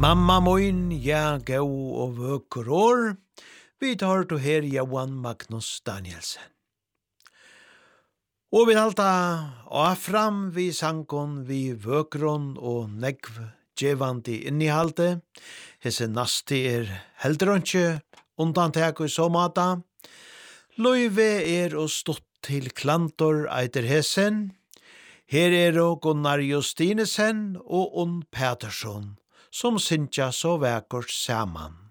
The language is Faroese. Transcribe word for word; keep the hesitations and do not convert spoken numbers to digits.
Mamma moin, ja, gau og vøkur år. Vi tar to her Johan Magnus Danielsen. Og vi halta og fram vi sankon vi vøkron og negv djevandi innihalde. Hese nasti er heldrøntje, undantek og så mata. Løyve er og stått til klantor eiter hesen. Her er og Gunnar Justinesen og Unn Petersson, som syntja så vekkort saman.